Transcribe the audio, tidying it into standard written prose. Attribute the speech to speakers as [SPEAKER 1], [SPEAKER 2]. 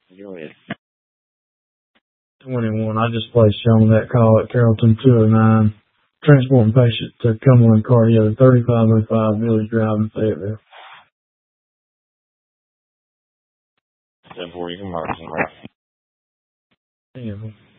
[SPEAKER 1] Go ahead.
[SPEAKER 2] 21. I just placed you on that call at Carrollton 209. Transporting patient to Cumberland Car, yeah, 3505 Village Drive in Fayetteville.
[SPEAKER 1] 10-4, you can mark some right.
[SPEAKER 2] Yeah.